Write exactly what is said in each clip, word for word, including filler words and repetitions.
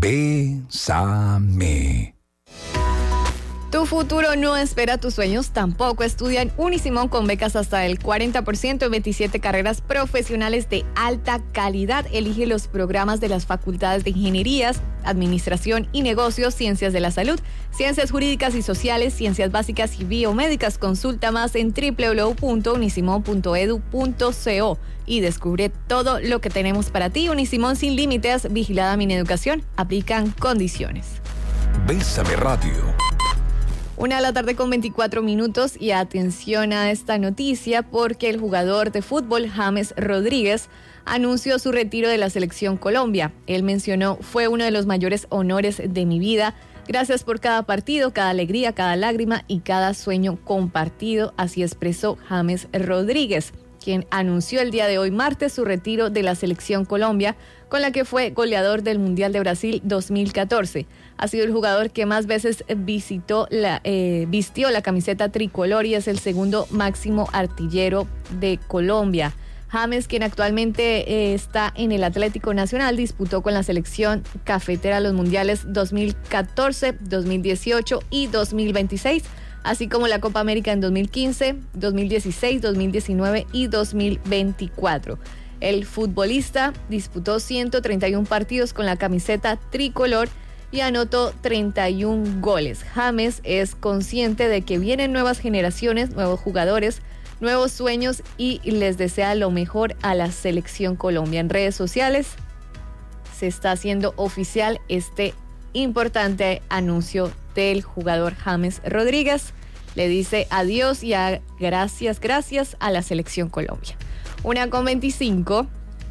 Bésame. Tu futuro no espera tus sueños, tampoco estudia en Unisimón con becas hasta el cuarenta por ciento en veintisiete carreras profesionales de alta calidad. Elige los programas de las facultades de Ingenierías, Administración y Negocios, Ciencias de la Salud, Ciencias Jurídicas y Sociales, Ciencias Básicas y Biomédicas. Consulta más en doble u doble u doble u punto unisimón punto edu punto co y descubre todo lo que tenemos para ti. Unisimón sin límites, vigilada Mineducación, aplican condiciones. Bésame Radio. Una de la tarde con veinticuatro minutos y atención a esta noticia porque el jugador de fútbol James Rodríguez anunció su retiro de la selección Colombia. Él mencionó: fue uno de los mayores honores de mi vida. Gracias por cada partido, cada alegría, cada lágrima y cada sueño compartido. Así expresó James Rodríguez, quien anunció el día de hoy martes su retiro de la selección Colombia, con la que fue goleador del Mundial de Brasil dos mil catorce. Ha sido el jugador que más veces visitó la, eh, vistió la camiseta tricolor y es el segundo máximo artillero de Colombia. James, quien actualmente eh, está en el Atlético Nacional, disputó con la selección cafetera los mundiales dos mil catorce, dos mil dieciocho y dos mil veintiséis, así como la Copa América en dos mil quince, dos mil dieciséis, dos mil diecinueve y dos mil veinticuatro. El futbolista disputó ciento treinta y uno partidos con la camiseta tricolor y anotó treinta y uno goles. James es consciente de que vienen nuevas generaciones, nuevos jugadores, nuevos sueños y les desea lo mejor a la selección Colombia. En redes sociales se está haciendo oficial este importante anuncio del jugador James Rodríguez. Le dice adiós y a gracias, gracias a la selección Colombia. Una con veinticinco.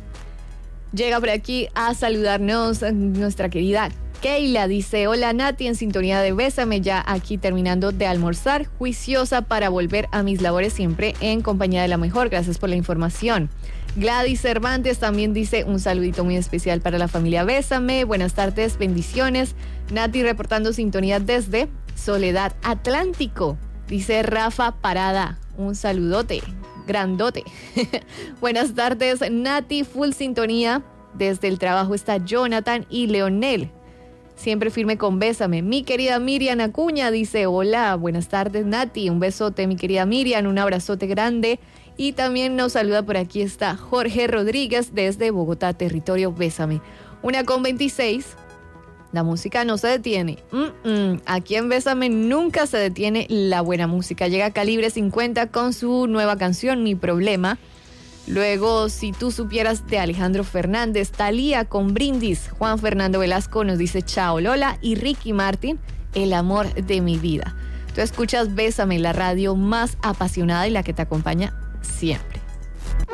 Llega por aquí a saludarnos nuestra querida Keila. Dice: hola Nati, en sintonía de Bésame, ya aquí terminando de almorzar, juiciosa para volver a mis labores siempre en compañía de la mejor. Gracias por la información. Gladys Cervantes también dice: un saludito muy especial para la familia Bésame. Buenas tardes, bendiciones. Nati reportando sintonía desde Soledad Atlántico. Dice Rafa Parada: un saludote grandote. Buenas tardes, Nati, full sintonía. Desde el trabajo está Jonathan y Leonel. Siempre firme con Bésame. Mi querida Miriam Acuña dice: hola, buenas tardes Nati, un besote mi querida Miriam, un abrazote grande. Y también nos saluda por aquí está Jorge Rodríguez desde Bogotá, territorio Bésame. Una con veintiséis. La música no se detiene. Mm-mm. Aquí en Bésame nunca se detiene la buena música. Llega Calibre cincuenta con su nueva canción, Mi Problema. Luego, Si tú supieras, de Alejandro Fernández. Thalía con Brindis. Juan Fernando Velasco nos dice Chao Lola. Y Ricky Martin, El amor de mi vida. Tú escuchas Bésame, la radio más apasionada y la que te acompaña siempre.